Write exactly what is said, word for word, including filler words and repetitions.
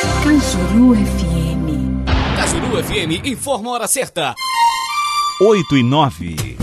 Cajuru F M. Cajuru F M informa a hora certa. oito e nove.